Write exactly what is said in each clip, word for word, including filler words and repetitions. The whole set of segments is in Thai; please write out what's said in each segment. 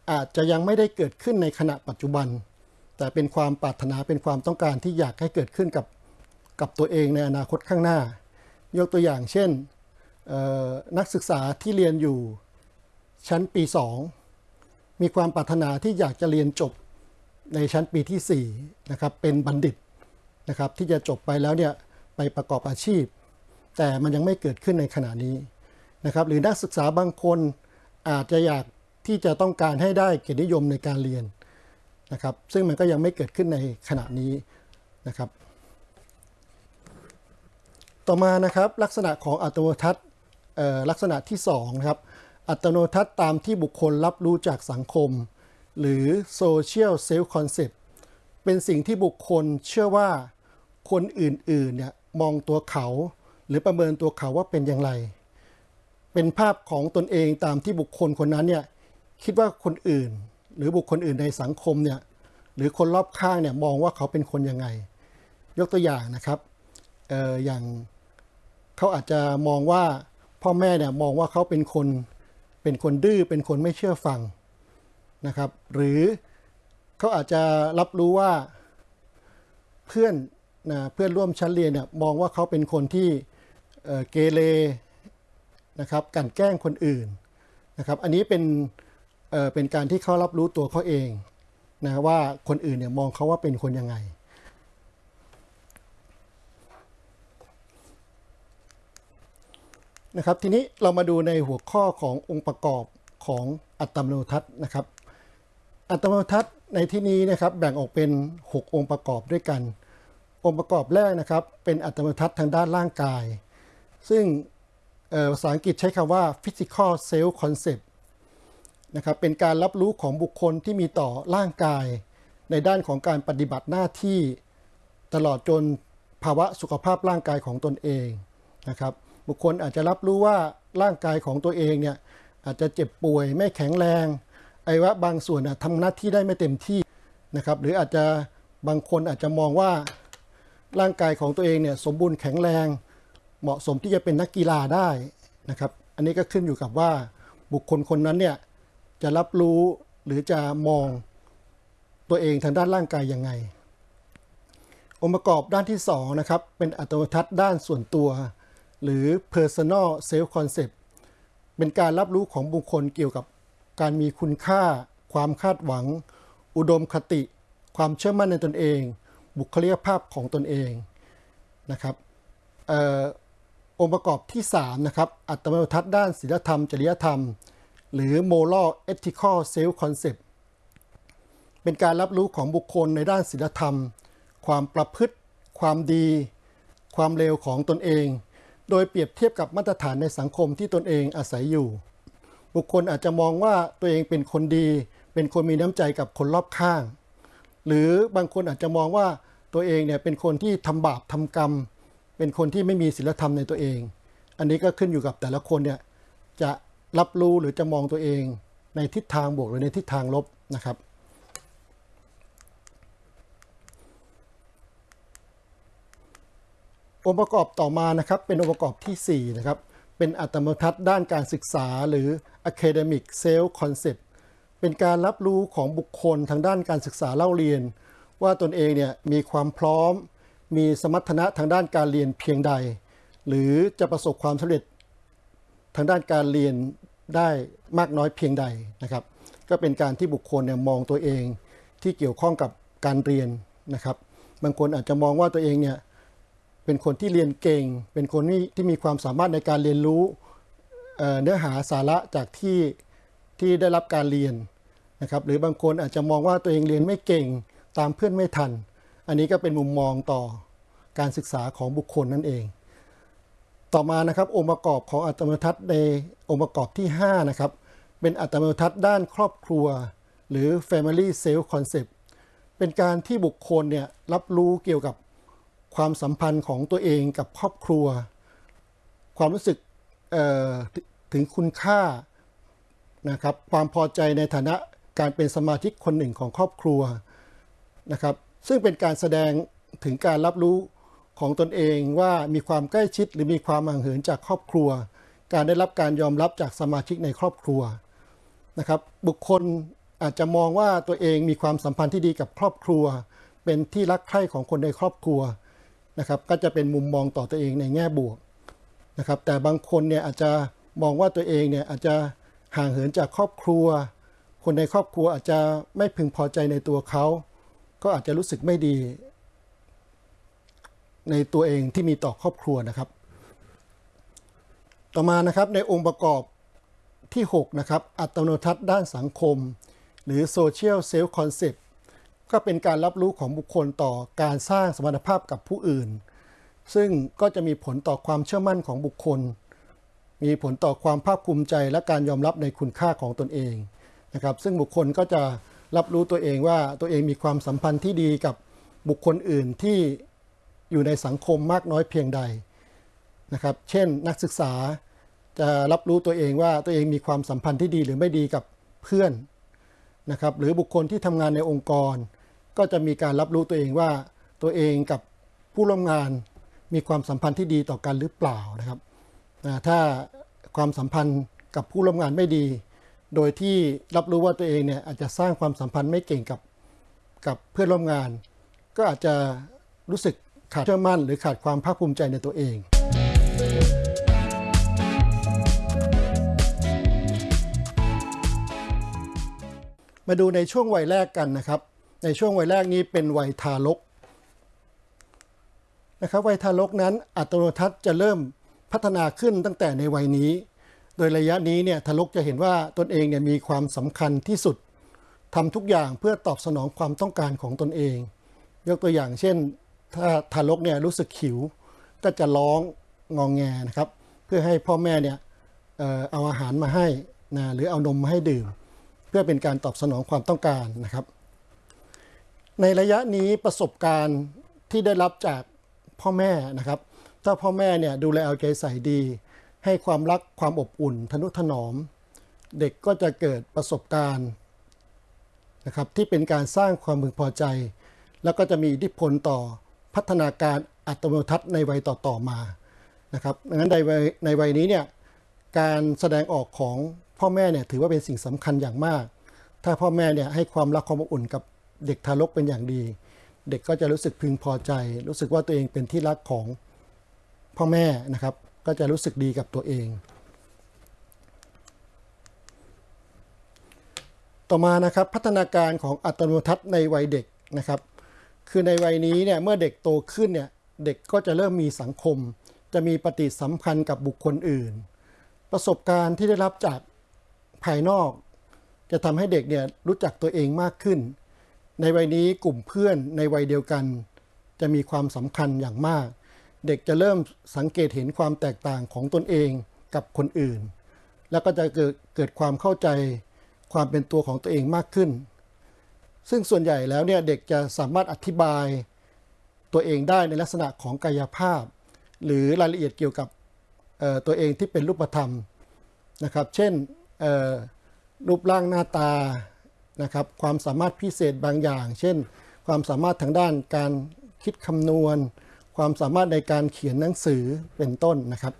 อาจจะยังไม่ได้เกิดขึ้นในขณะปัจจุบันแต่เป็นความปรารถนาเป็นความต้องการที่อยากให้เกิดขึ้นกับกับตัวเองในอนาคตข้างหน้ายกตัวอย่างเช่นนักศึกษาที่เรียนอยู่ชั้นปีสองมีความปรารถนาที่อยากจะเรียนจบในชั้นปีที่สี่นะครับเป็นบัณฑิตนะครับที่จะจบไปแล้วเนี่ยไปประกอบอาชีพแต่มันยังไม่เกิดขึ้นในขณะนี้นะครับหรือนักศึกษาบางคนอาจจะอยากที่จะต้องการให้ได้เกียรตินิยมในการเรียนนะครับซึ่งมันก็ยังไม่เกิดขึ้นในขณะนี้นะครับต่อมานะครับลักษณะของอัตโนมัติลักษณะที่สองนะครับอัตโนมัติตามที่บุคคลรับรู้จากสังคมหรือ social self concept เป็นสิ่งที่บุคคลเชื่อว่าคนอื่นๆเนี่ยมองตัวเขาหรือประเมินตัวเขาว่าเป็นอย่างไรเป็นภาพของตนเองตามที่บุคคลคนนั้นเนี่ยคิดว่าคนอื่นหรือบุคคลอื่นในสังคมเนี่ยหรือคนรอบข้างเนี่ยมองว่าเขาเป็นคนยังไงยกตัวอย่างนะครับเอ่ออย่างเขาอาจจะมองว่าพ่อแม่เนี่ยมองว่าเขาเป็นคนเป็นคนดื้อเป็นคนไม่เชื่อฟังนะครับหรือเขาอาจจะรับรู้ว่าเพื่อนนะเพื่อนร่วมชั้นเรียนเนี่ยมองว่าเขาเป็นคนที่เอ่อเกเรนะครับกลั่นแกล้งคนอื่นนะครับอันนี้เป็นเอ่อเป็นการที่เขารับรู้ตัวเขาเองนะว่าคนอื่นเนี่ยมองเขาว่าเป็นคนยังไงนะครับทีนี้เรามาดูในหัวข้อขององค์ประกอบของอัตโนมัตินะครับอัตโนมัติในที่นี้นะครับแบ่งออกเป็นหกองค์ประกอบด้วยกันองค์ประกอบแรกนะครับเป็นอัตโนมัติทางด้านร่างกายซึ่งภาษาอังกฤษใช้คำว่า physical self concept นะครับเป็นการรับรู้ของบุคคลที่มีต่อร่างกายในด้านของการปฏิบัติหน้าที่ตลอดจนภาวะสุขภาพร่างกายของตนเองนะครับบุคคลอาจจะรับรู้ว่าร่างกายของตัวเองเนี่ยอาจจะเจ็บป่วยไม่แข็งแรงอวัยวะบางส่วนทำหน้าที่ได้ไม่เต็มที่นะครับหรืออาจจะบางคนอาจจะมองว่าร่างกายของตัวเองเนี่ยสมบูรณ์แข็งแรงเหมาะสมที่จะเป็นนักกีฬาได้นะครับอันนี้ก็ขึ้นอยู่กับว่าบุคคลคนนั้นเนี่ยจะรับรู้หรือจะมองตัวเองทางด้านร่างกายยังไงองค์ประกอบด้านที่สองนะครับเป็นอัตโนมัติด้านส่วนตัวหรือ personal self concept เป็นการรับรู้ของบุคคลเกี่ยวกับการมีคุณค่าความคาดหวังอุดมคติความเชื่อมั่นในตนเองบุคลิกภาพของตนเองนะครับเอ่อองค์ประกอบที่สามนะครับอัตโนมัติด้านศีลธรรมจริยธรรมหรือ moral ethical self concept เป็นการรับรู้ของบุคคลในด้านศีลธรรมความประพฤติความดีความเลวของตนเองโดยเปรียบเทียบกับมาตรฐานในสังคมที่ตนเองอาศัยอยู่บุคคลอาจจะมองว่าตัวเองเป็นคนดีเป็นคนมีน้ำใจกับคนรอบข้างหรือบางคนอาจจะมองว่าตัวเองเนี่ยเป็นคนที่ทำบาปทำกรรมเป็นคนที่ไม่มีศีลธรรมในตัวเองอันนี้ก็ขึ้นอยู่กับแต่ละคนเนี่ยจะรับรู้หรือจะมองตัวเองในทิศทางบวกหรือในทิศทางลบนะครับองค์ประกอบต่อมานะครับเป็นองค์ประกอบที่สี่นะครับเป็นอัตโนมัติด้านการศึกษาหรือ academic self concept เป็นการรับรู้ของบุคคลทางด้านการศึกษาเล่าเรียนว่าตนเองเนี่ยมีความพร้อมมีสมรรถนะทางด้านการเรียนเพียงใดหรือจะประสบความสำเร็จทางด้านการเรียนได้มากน้อยเพียงใดนะครับก็เป็นการที่บุคคลเนี่ยมองตัวเองที่เกี่ยวข้องกับการเรียนนะครับบางคนอาจจะมองว่าตัวเองเนี่ยเป็นคนที่เรียนเก่งเป็นคนที่มีความสามารถในการเรียนรู้เนื้อหาสาระจากที่ที่ได้รับการเรียนนะครับหรือบางคนอาจจะมองว่าตัวเองเรียนไม่เก่งตามเพื่อนไม่ทันอันนี้ก็เป็นมุมมองต่อการศึกษาของบุคคลนั่นเองต่อมานะครับองค์ประกอบของอัตโนมัติในองค์ประกอบที่ห้านะครับเป็นอัตโนมัติด้านครอบครัวหรือ family self concept เป็นการที่บุคคลเนี่ยรับรู้เกี่ยวกับความสัมพันธ์ของตัวเองกับครอบครัวความรู้สึกถึงคุณค่านะครับความพอใจในฐานะการเป็นสมาชิกคนหนึ่งของครอบครัวนะครับซึ่งเป็นการแสดงถึงการรับรู้ของตนเองว่ามีความใกล้ชิดหรือมีความห่างเหินจากครอบครัวการได้รับการยอมรับจากสมาชิกในครอบครัวนะครับบุคคลอาจจะมองว่าตัวเองมีความสัมพันธ์ที่ดีกับครอบครัวเป็นที่รักใคร่ของคนในครอบครัวนะครับก็จะเป็นมุมมองต่อตัวเองในแง่บวกนะครับแต่บางคนเนี่ยอาจจะมองว่าตัวเองเนี่ยอาจจะห่างเหินจากครอบครัวคนในครอบครัวอาจจะไม่พึงพอใจในตัวเขาก็อาจจะรู้สึกไม่ดีในตัวเองที่มีต่อครอบครัวนะครับต่อมานะครับในองค์ประกอบที่หกนะครับอัตโนทัศน์ด้านสังคมหรือ Social Self Concept ก็เป็นการรับรู้ของบุคคลต่อการสร้างสมรรถภาพกับผู้อื่นซึ่งก็จะมีผลต่อความเชื่อมั่นของบุคคลมีผลต่อความภาคภูมิใจและการยอมรับในคุณค่าของตนเองนะครับซึ่งบุคคลก็จะรับรู้ตัวเองว่าตัวเองมีความสัมพันธ์ที่ดีกับบุคคลอื่นที่อยู่ในสังคมมากน้อยเพียงใดนะครับเช่นนักศึกษาจะรับรู้ตัวเองว่าตัวเองมีความสัมพันธ์ที่ดีหรือไม่ดีกับเพื่อนนะครับหรือบุคคลที่ทำงานในองค์กรก็จะมีการรับรู้ตัวเองว่าตัวเองกับผู้ร่วมงานมีความสัมพันธ์ที่ดีต่อกันหรือเปล่านะครับถ้าความสัมพันธ์กับผู้ร่วมงานไม่ดีโดยที่รับรู้ว่าตัวเองเนี่ยอาจจะสร้างความสัมพันธ์ไม่เก่งกับกับเพื่อนร่วมงานก็อาจจะรู้สึกขาดเชื่อมั่นหรือขาดความภาคภูมิใจในตัวเองมาดูในช่วงวัยแรกกันนะครับในช่วงวัยแรกนี้เป็นวัยทารกนะครับวัยทารกนั้นอัตโนทัศน์จะเริ่มพัฒนาขึ้นตั้งแต่ในวัยนี้โดยระยะนี้เนี่ยทารกจะเห็นว่าตนเองเนี่ยมีความสำคัญที่สุดทำทุกอย่างเพื่อตอบสนองความต้องการของตนเองยกตัวอย่างเช่นถ้าทารกเนี่ยรู้สึกหิวก็จะร้องงองแงนะครับเพื่อให้พ่อแม่เนี่ย เอ่อ เอาอาหารมาให้นะหรือเอานมมาให้ดื่มเพื่อเป็นการตอบสนองความต้องการนะครับในระยะนี้ประสบการณ์ที่ได้รับจากพ่อแม่นะครับถ้าพ่อแม่เนี่ยดูแลเอาใจใส่ดีให้ความรักความอบอุ่นทนุถนอมเด็กก็จะเกิดประสบการณ์นะครับที่เป็นการสร้างความพึงพอใจแล้วก็จะมีอิทธิพลต่อพัฒนาการอัตโนทัศน์ในวัยต่อๆมานะครับดังนั้นในวัยในวัยนี้เนี่ยการแสดงออกของพ่อแม่เนี่ยถือว่าเป็นสิ่งสำคัญอย่างมากถ้าพ่อแม่เนี่ยให้ความรักความอบอุ่นกับเด็กทารกเป็นอย่างดีเด็กก็จะรู้สึกพึงพอใจรู้สึกว่าตัวเองเป็นที่รักของพ่อแม่นะครับก็จะรู้สึกดีกับตัวเองต่อมานะครับพัฒนาการของอัตโนทัศน์ในวัยเด็กนะครับคือในวัยนี้เนี่ยเมื่อเด็กโตขึ้นเนี่ยเด็กก็จะเริ่มมีสังคมจะมีปฏิสัมพันธ์กับบุคคลอื่นประสบการณ์ที่ได้รับจากภายนอกจะทำให้เด็กเนี่ยรู้จักตัวเองมากขึ้นในวัยนี้กลุ่มเพื่อนในวัยเดียวกันจะมีความสำคัญอย่างมากเด็กจะเริ่มสังเกตเห็นความแตกต่างของตนเองกับคนอื่นแล้วก็จะเกิดเกิดความเข้าใจความเป็นตัวของตัวเองมากขึ้นซึ่งส่วนใหญ่แล้วเนี่ยเด็กจะสามารถอธิบายตัวเองได้ในลักษณะของกายภาพหรือรายละเอียดเกี่ยวกับตัวเองที่เป็นรูปธรรมนะครับเช่นรูปร่างหน้าตานะครับความสามารถพิเศษบางอย่างเช่นความสามารถทางด้านการคิดคำนวณความสามารถในการเขียนหนังสือเป็นต้นนะครับ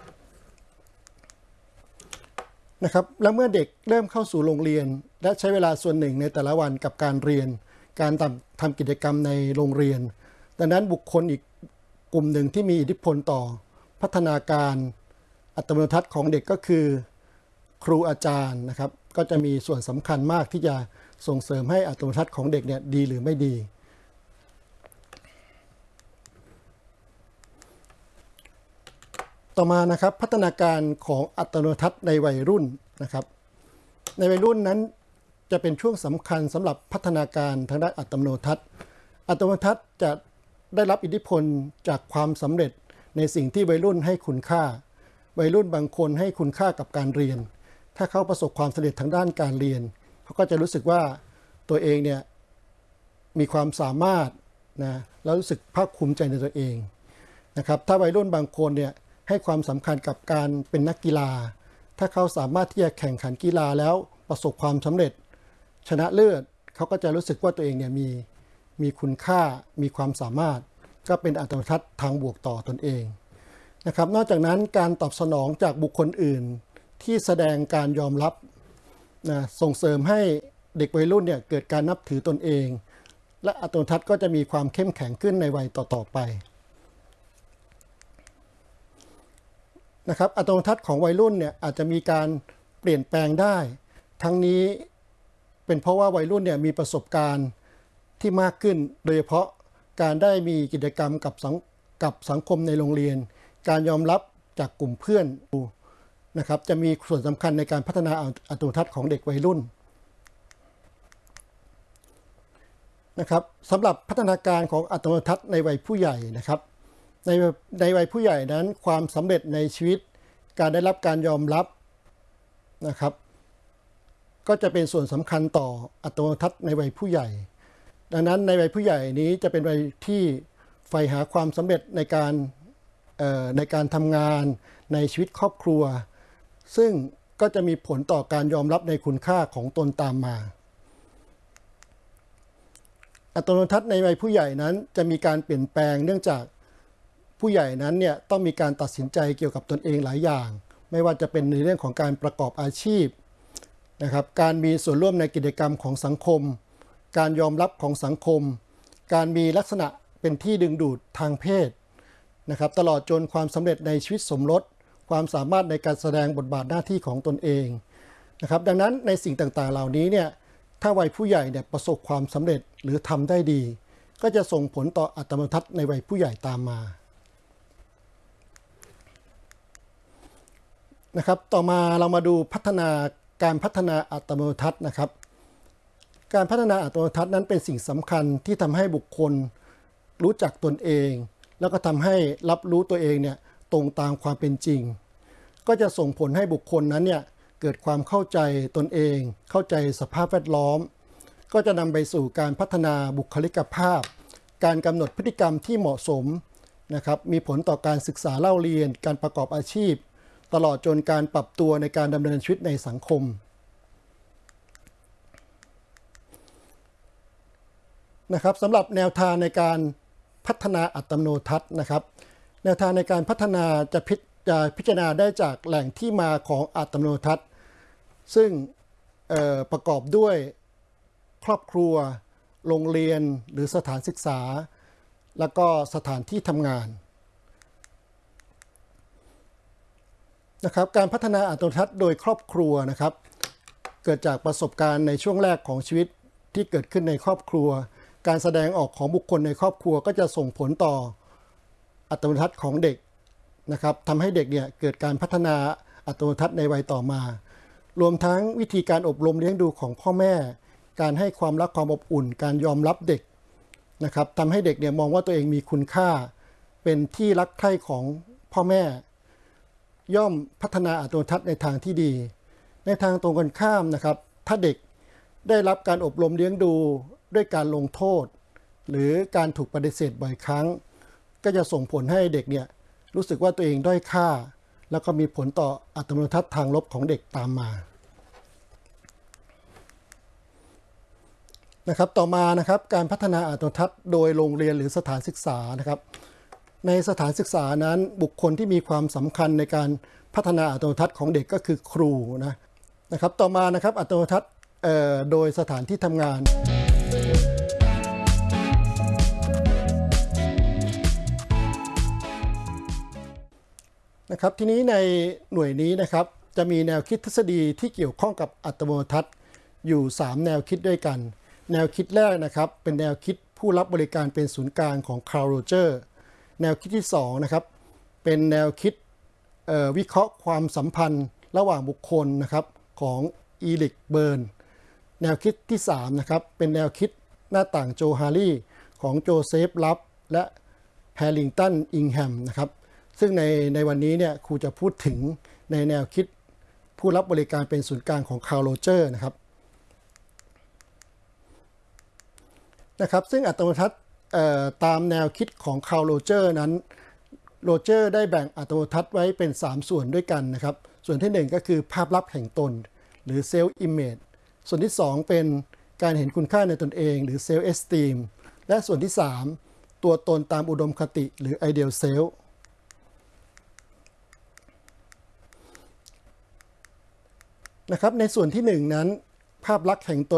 นะครับแล้วเมื่อเด็กเริ่มเข้าสู่โรงเรียนและใช้เวลาส่วนหนึ่งในแต่ละวันกับการเรียนการทำทำกิจกรรมในโรงเรียนดังนั้นบุคคลอีกกลุ่มหนึ่งที่มีอิทธิพลต่อพัฒนาการอัตโนทัศน์ของเด็กก็คือครูอาจารย์นะครับก็จะมีส่วนสำคัญมากที่จะส่งเสริมให้อัตโนทัศน์ของเด็กเนี่ยดีหรือไม่ดีต่อมานะครับพัฒนาการของอัตโนทัศน์ในวัยรุ่นนะครับในวัยรุ่นนั้นจะเป็นช่วงสำคัญสำหรับพัฒนาการทางด้านอัตโนทัศน์อัตโนทัศน์จะได้รับอิทธิพลจากความสำเร็จในสิ่งที่วัยรุ่นให้คุณค่าวัยรุ่นบางคนให้คุณค่ากับการเรียนถ้าเขาประสบความสำเร็จทางด้านการเรียนเขาก็จะรู้สึกว่าตัวเองเนี่ยมีความสามารถนะแล้วรู้สึกภาคภูมิใจในตัวเองนะครับถ้าวัยรุ่นบางคนเนี่ยให้ความสำคัญกับการเป็นนักกีฬาถ้าเขาสามารถที่จะแข่งขันกีฬาแล้วประสบความสำเร็จชนะเลิศเขาก็จะรู้สึกว่าตัวเองเนี่ยมีมีคุณค่ามีความสามารถก็เป็นอัตโนทัศน์ทางบวกต่อตนเองนะครับนอกจากนั้นการตอบสนองจากบุคคลอื่นที่แสดงการยอมรับนะส่งเสริมให้เด็กวัยรุ่นเนี่ยเกิดการนับถือตนเองและอัตโนทัศน์ก็จะมีความเข้มแข็งขึ้นในวัยต่อๆไปนะครับอัตโนทัศน์ของวัยรุ่นเนี่ยอาจจะมีการเปลี่ยนแปลงได้ทั้งนี้เป็นเพราะว่าวัยรุ่นเนี่ยมีประสบการณ์ที่มากขึ้นโดยเฉพาะการได้มีกิจกรรมกับสังกับสังคมในโรงเรียนการยอมรับจากกลุ่มเพื่อนนะครับจะมีส่วนสำคัญในการพัฒนาอัตโนทัศน์ของเด็กวัยรุ่นนะครับสำหรับพัฒนาการของอัตโนทัศน์ในวัยผู้ใหญ่นะครับในในวัยผู้ใหญ่นั้นความสำเร็จในชีวิตการได้รับการยอมรับนะครับก็จะเป็นส่วนสำคัญต่ออัตโนทัศน์ในวัยผู้ใหญ่ดังนั้นในวัยผู้ใหญ่นี้จะเป็นวัยที่ใฝ่หาความสำเร็จในการในการทำงานในชีวิตครอบครัวซึ่งก็จะมีผลต่อการยอมรับในคุณค่าของตนตามมาอัตโนทัศน์ในวัยผู้ใหญ่นั้นจะมีการเปลี่ยนแปลงเนื่องจากผู้ใหญ่นั้นเนี่ยต้องมีการตัดสินใจเกี่ยวกับตนเองหลายอย่างไม่ว่าจะเป็นในเรื่องของการประกอบอาชีพนะครับการมีส่วนร่วมในกิจกรรมของสังคมการยอมรับของสังคมการมีลักษณะเป็นที่ดึงดูดทางเพศนะครับตลอดจนความสำเร็จในชีวิตสมรสความสามารถในการแสดงบทบาทหน้าที่ของตนเองนะครับดังนั้นในสิ่งต่างๆเหล่านี้เนี่ยถ้าวัยผู้ใหญ่เนี่ยประสบความสำเร็จหรือทำได้ดีก็จะส่งผลต่ออัตโนทัศน์ในวัยผู้ใหญ่ตามมานะครับต่อมาเรามาดูพัฒนาการพัฒนาอัตโนทัศน์นะครับการพัฒนาอัตโนทัศน์นั้นเป็นสิ่งสำคัญที่ทำให้บุคคลรู้จักตนเองแล้วก็ทำให้รับรู้ตัวเองเนี่ยตรงตามความเป็นจริงก็จะส่งผลให้บุคคลนั้นเนี่ยเกิดความเข้าใจตนเองเข้าใจสภาพแวดล้อมก็จะนำไปสู่การพัฒนาบุคลิกภาพการกำหนดพฤติกรรมที่เหมาะสมนะครับมีผลต่อการศึกษาเล่าเรียนการประกอบอาชีพตลอดจนการปรับตัวในการดำเนินชีวิตในสังคมนะครับสำหรับแนวทางในการพัฒนาอัตโนทัศน์นะครับแนวทางในการพัฒนาจะพิจะพิจารณาได้จากแหล่งที่มาของอัตโนทัศน์ซึ่งประกอบด้วยครอบครัวโรงเรียนหรือสถานศึกษาแล้วก็สถานที่ทำงานนะครับการพัฒนาอัตโนทัศน์โดยครอบครัวนะครับเกิดจากประสบการณ์ในช่วงแรกของชีวิตที่เกิดขึ้นในครอบครัวการแสดงออกของบุคคลในครอบครัวก็จะส่งผลต่ออัตโนทัศน์ของเด็กนะครับทำให้เด็กเนี่ยเกิดการพัฒนาอัตโนทัศน์ในวัยต่อมารวมทั้งวิธีการอบรมเลี้ยงดูของพ่อแม่การให้ความรักความอบอุ่นการยอมรับเด็กนะครับทำให้เด็กเนี่ยมองว่าตัวเองมีคุณค่าเป็นที่รักใคร่ของพ่อแม่ย่อมพัฒนาอัตโนทัศน์ในทางที่ดีในทางตรงกันข้ามนะครับถ้าเด็กได้รับการอบรมเลี้ยงดูด้วยการลงโทษหรือการถูกปฏิเสธบ่อยครั้งก็จะส่งผลให้เด็กเนี่ยรู้สึกว่าตัวเองด้อยค่าแล้วก็มีผลต่ออัตโนทัศน์ทางลบของเด็กตามมานะครับต่อมานะครับการพัฒนาอัตโนทัศน์โดยโรงเรียนหรือสถานศึกษานะครับในสถานศึกษานั้นบุคคลที่มีความสำคัญในการพัฒนาอัตโนทัศน์ของเด็กก็คือครูนะนะครับต่อมานะครับอัตโนทัศน์โดยสถานที่ทำงานนะครับทีนี้ในหน่วยนี้นะครับจะมีแนวคิดทฤษฎีที่เกี่ยวข้องกับอัตโนทัศน์อยู่สามแนวคิดด้วยกันแนวคิดแรกนะครับเป็นแนวคิดผู้รับบริการเป็นศูนย์กลางของคาร์ล โรเจอร์แนวคิดที่สองนะครับเป็นแนวคิดวิเคราะห์ความสัมพันธ์ระหว่างบุคคลนะครับของอีริกเบิร์นแนวคิดที่สามนะครับเป็นแนวคิดหน้าต่างโจฮารีของโจเซฟลับและแฮร์ริงตันอิงแฮมนะครับซึ่งในในวันนี้เนี่ยครูจะพูดถึงในแนวคิดผู้รับบริการเป็นศูนย์กลางของคาร์ล โรเจอร์นะครับนะครับซึ่งอัตโนทัศน์ตามแนวคิดของคาร์ล โรเจอร์นั้นโรเจอร์ได้แบ่งอัตโนทัศน์ไว้เป็นสามส่วนด้วยกันนะครับส่วนที่หนึ่งก็คือภาพลักษณ์แห่งตนหรือเซลฟ์อิมเมจส่วนที่สองเป็นการเห็นคุณค่าในตนเองหรือเซลฟ์เอสตีมและส่วนที่สามตัวตนตามอุดมคติหรือไอเดียลเซลฟ์นะครับในส่วนที่หนึ่งนั้นภาพลักษณ์แห่งตน